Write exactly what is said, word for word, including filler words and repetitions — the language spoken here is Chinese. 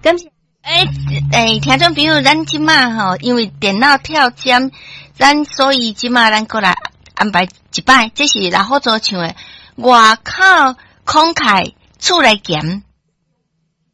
感谢。 诶诶，听众朋友，咱即马吼，因为电脑跳针，咱所以即马咱过来安排一摆，这是老好做唱的。外口慷慨厝来咸，